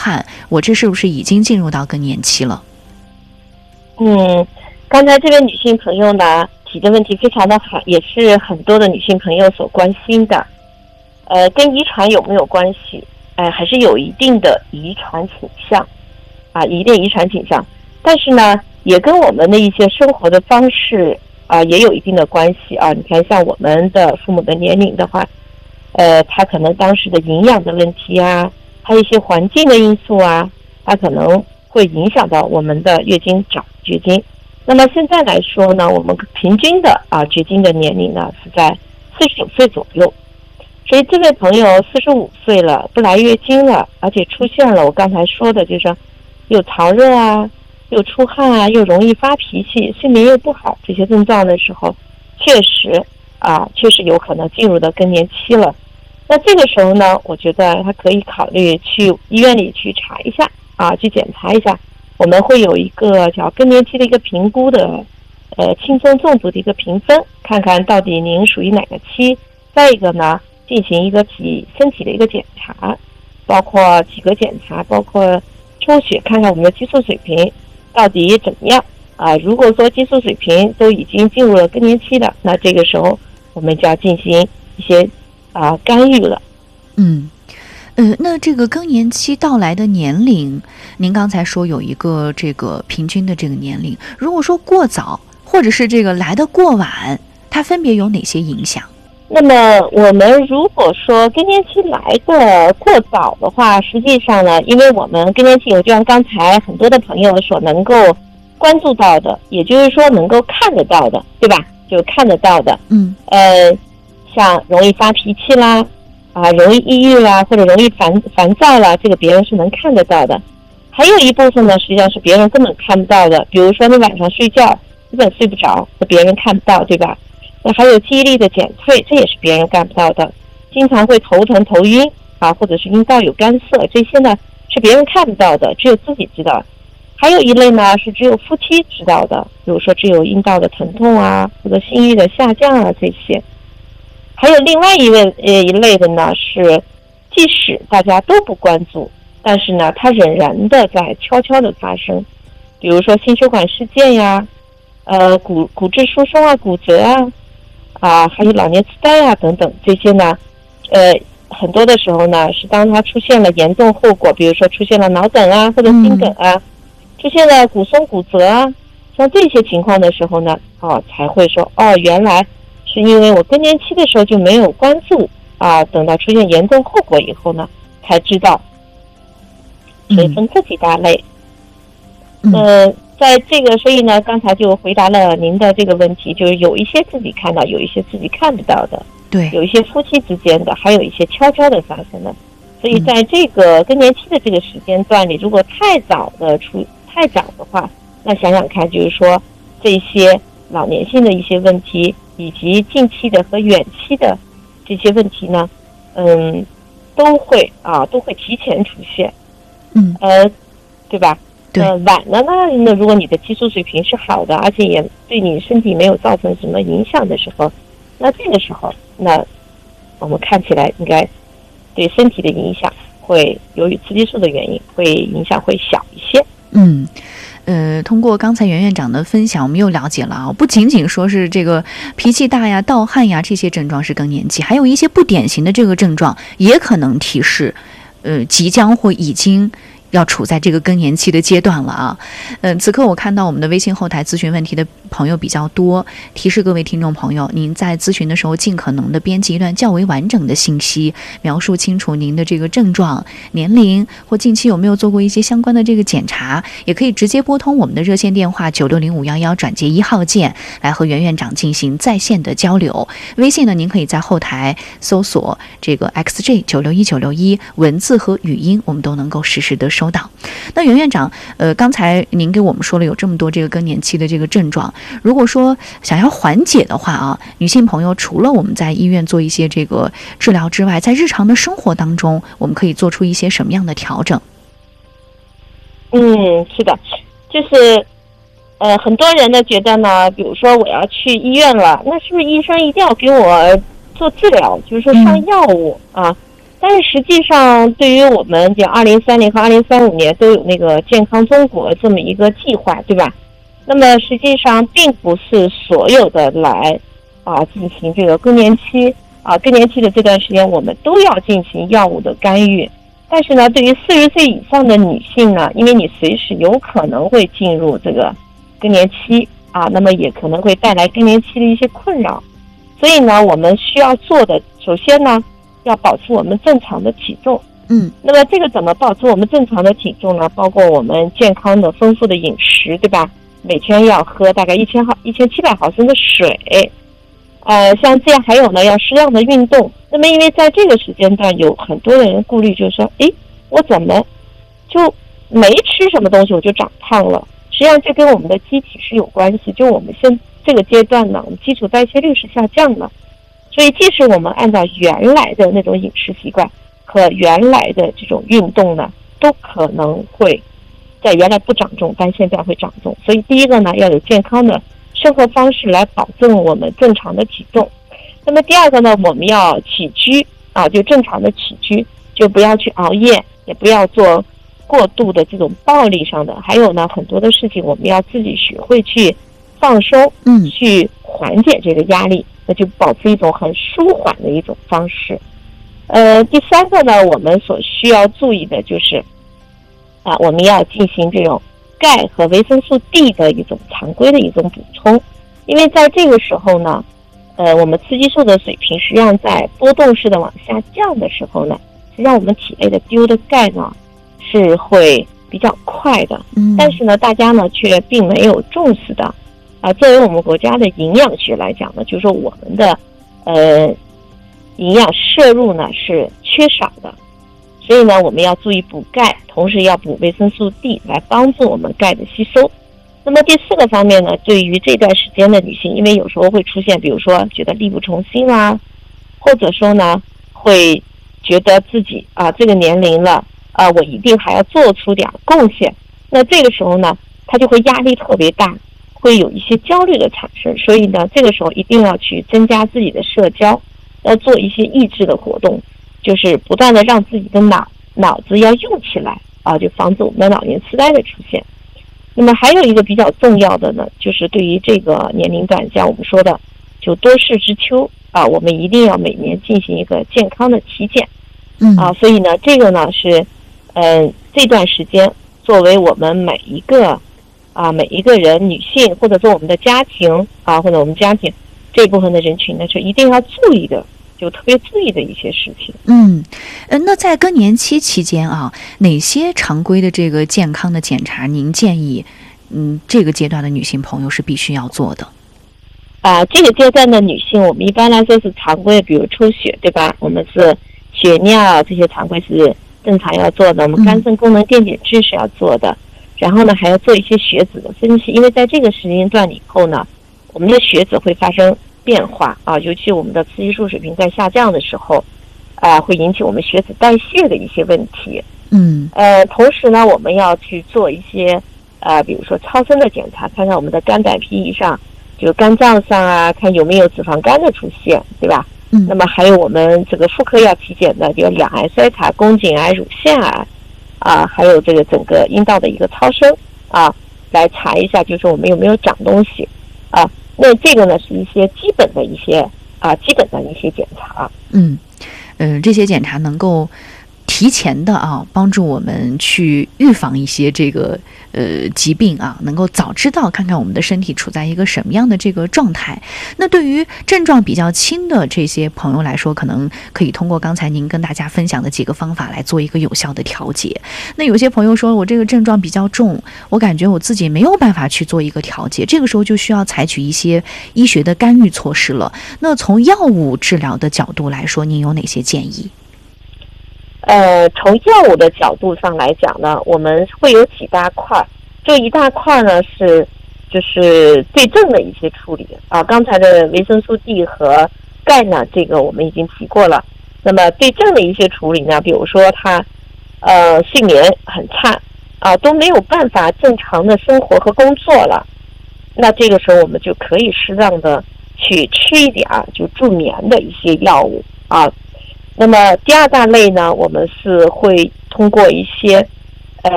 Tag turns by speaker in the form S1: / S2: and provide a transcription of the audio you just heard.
S1: 判我这是不是已经进入到更年期了？
S2: 刚才这位女性朋友呢提的问题非常的好，也是很多的女性朋友所关心的。跟遗传有没有关系？还是有一定的遗传倾向一定遗传倾向，但是呢也跟我们的一些生活的方式也有一定的关系你看像我们的父母的年龄的话，他可能当时的营养的问题还有一些环境的因素它可能会影响到我们的月经早绝经。那么现在来说呢，我们平均的绝经的年龄呢是在49岁左右。所以这位朋友45岁了，不来月经了，而且出现了我刚才说的，就是又潮热又出汗又容易发脾气，睡眠又不好，这些症状的时候，确实有可能进入到更年期了。那这个时候呢，我觉得他可以考虑去医院里去查一下去检查一下，我们会有一个叫更年期的一个评估的轻中重度的一个评分，看看到底您属于哪个期。再一个呢，进行一个身体的一个检查，包括体格检查，包括抽血，看看我们的激素水平到底怎么样如果说激素水平都已经进入了更年期的，那这个时候我们就要进行一些干预了。
S1: 那这个更年期到来的年龄，您刚才说有一个这个平均的这个年龄，如果说过早或者是这个来得过晚，它分别有哪些影响？
S2: 那么我们如果说更年期来的过早的话，实际上呢，因为我们更年期就像刚才很多的朋友所能够关注到的，也就是说能够看得到的，对吧？就看得到的像容易发脾气啦容易抑郁啦，或者容易烦躁啦，这个别人是能看得到的。还有一部分呢，实际上是别人根本看不到的，比如说你晚上睡觉根本睡不着，别人看不到，对吧？那还有记忆力的减退，这也是别人干不到的。经常会头疼头晕或者是阴道有干涩，这些呢是别人看不到的，只有自己知道。还有一类呢是只有夫妻知道的，比如说只有阴道的疼痛或者性欲的下降这些。还有另外一类的呢是即使大家都不关注，但是呢它仍然的在悄悄的发生，比如说心血管事件骨质疏松骨折还有老年痴呆等等，这些呢很多的时候呢是当它出现了严重后果，比如说出现了脑梗或者心梗出现了骨松骨折像这些情况的时候呢才会说原来是因为我更年期的时候就没有关注等到出现严重后果以后呢才知道。所以分这几大类。在这个所以呢刚才就回答了您的这个问题，就是有一些自己看到，有一些自己看不到的，
S1: 对，
S2: 有一些夫妻之间的，还有一些悄悄的发生的。所以在这个更年期的这个时间段里，如果太早的话，那想想看，就是说这些老年性的一些问题，以及近期的和远期的这些问题呢都会提前出现对吧？晚了呢，那如果你的激素水平是好的，而且也对你身体没有造成什么影响的时候，那这个时候那我们看起来应该对身体的影响会由于雌激素的原因影响会小一些。
S1: 通过刚才袁院长的分享，我们又了解了不仅仅说是这个脾气大盗汗这些症状是更年期，还有一些不典型的这个症状也可能提示即将或已经要处在这个更年期的阶段了此刻我看到我们的微信后台咨询问题的朋友比较多，提示各位听众朋友，您在咨询的时候尽可能的编辑一段较为完整的信息，描述清楚您的这个症状、年龄或近期有没有做过一些相关的这个检查，也可以直接拨通我们的热线电话960511转接1号键来和袁院长进行在线的交流。微信呢，您可以在后台搜索这个 XJ961961，文字和语音我们都能够实时的收到。那袁院长刚才您给我们说了有这么多这个更年期的这个症状，如果说想要缓解的话女性朋友除了我们在医院做一些这个治疗之外，在日常的生活当中我们可以做出一些什么样的调整？
S2: 是的，就是很多人呢觉得呢，比如说我要去医院了，那是不是医生一定要给我做治疗，就是说上药物但是实际上，对于我们讲2030和2035年都有那个健康中国这么一个计划，对吧？那么实际上并不是所有的来进行这个更年期更年期的这段时间，我们都要进行药物的干预。但是呢，对于40岁以上的女性呢，因为你随时有可能会进入这个更年期那么也可能会带来更年期的一些困扰。所以呢，我们需要做的，首先呢，要保持我们正常的体重。那么这个怎么保持我们正常的体重呢？包括我们健康的、丰富的饮食，对吧？每天要喝大概1700毫升的水。像这样，还有呢，要适量的运动。那么因为在这个时间段，有很多的人顾虑，就是说，我怎么就没吃什么东西我就长胖了？实际上这跟我们的机体是有关系。就我们现这个阶段呢，我们基础代谢率是下降的，所以即使我们按照原来的那种饮食习惯和原来的这种运动呢，都可能会在原来不长重，但现在会长重。所以第一个呢，要有健康的生活方式来保证我们正常的体重。那么第二个呢，我们要起居就正常的起居，就不要去熬夜，也不要做过度的这种暴力上的。还有呢，很多的事情我们要自己学会去放松，去缓解这个压力，那就保持一种很舒缓的一种方式。第三个呢，我们所需要注意的就是我们要进行这种钙和维生素 D 的一种常规的一种补充。因为在这个时候呢，我们雌激素的水平实际上在波动式的往下降的时候呢，实际上我们体内的丢的钙呢是会比较快的。但是呢，大家呢却并没有重视的作为我们国家的营养学来讲呢，就是说我们的营养摄入呢是缺少的。所以呢，我们要注意补钙，同时要补维生素 D 来帮助我们钙的吸收。那么第四个方面呢，对于这段时间的女性，因为有时候会出现，比如说觉得力不从心或者说呢会觉得自己这个年龄了我一定还要做出点贡献。那这个时候呢，她就会压力特别大，会有一些焦虑的产生。所以呢，这个时候一定要去增加自己的社交，要做一些益智的活动，就是不断的让自己的脑子要用起来就防止我们的老年痴呆的出现。那么还有一个比较重要的呢，就是对于这个年龄段，像我们说的就多事之秋我们一定要每年进行一个健康的体检所以呢，这个呢是这段时间作为我们每一个人，女性或者说我们的家庭或者我们家庭这部分的人群呢，是一定要注意的，就特别注意的一些事情。
S1: 那在更年期期间哪些常规的这个健康的检查您建议这个阶段的女性朋友是必须要做的？
S2: 这个阶段的女性，我们一般来说是常规，比如抽血，对吧？我们是血尿这些常规是正常要做的，我们肝肾功能电解质是要做的，然后呢还要做一些血脂的分析，因为在这个时间段以后呢，我们的血脂会发生变化尤其我们的雌激素水平在下降的时候会引起我们血脂代谢的一些问题。同时呢，我们要去做一些比如说超声的检查，看看我们的肝胆脾胰上，就肝脏上看有没有脂肪肝的出现，对吧？那么还有我们这个妇科要体检的，比如两癌、筛查、宫颈癌、乳腺癌还有这个整个阴道的一个超声来查一下，就是我们有没有长东西那这个呢是一些基本的一些检查。
S1: 这些检查能够提前的帮助我们去预防一些这个疾病能够早知道看看我们的身体处在一个什么样的这个状态。那对于症状比较轻的这些朋友来说，可能可以通过刚才您跟大家分享的几个方法来做一个有效的调节。那有些朋友说我这个症状比较重，我感觉我自己没有办法去做一个调节，这个时候就需要采取一些医学的干预措施了。那从药物治疗的角度来说，您有哪些建议？
S2: 从药物的角度上来讲呢，我们会有几大块。这一大块呢就是对症的一些处理刚才的维生素 D 和钙呢，这个我们已经提过了。那么对症的一些处理呢，比如说他睡眠很差都没有办法正常的生活和工作了，那这个时候我们就可以适当的去吃一点就助眠的一些药物那么第二大类呢，我们是会通过一些